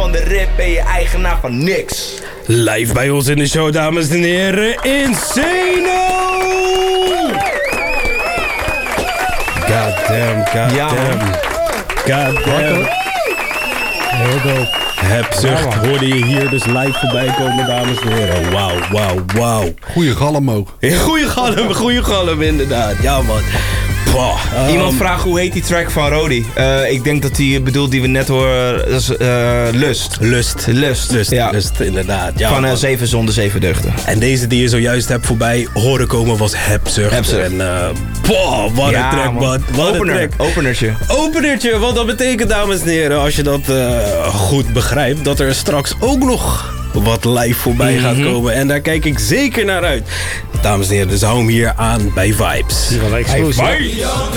van de rip ben je eigenaar van niks. Live bij ons in de show, dames en heren, Insano! Goddamn. Goddamn. Heel dope. Hebzucht hoorde je hier dus live voorbij komen, dames en heren. Wauw. Goeie galm ook. Goeie galm, inderdaad. Ja, man. Iemand vraagt hoe heet die track van Rody. Ik denk dat die bedoelt die we net horen. Dat is Lust. Ja. Lust, inderdaad. Ja, van 7 zonden, 7 deugden. En deze die je zojuist hebt voorbij horen komen was Hebzucht. En wat een track, man. Wat een track. Openertje, wat dat betekent, dames en heren, als je dat goed begrijpt, dat er straks ook nog wat live voorbij gaat komen. En daar kijk ik zeker naar uit. Dames en heren, dus hou hem hier aan bij Vibes. Die was exclusief.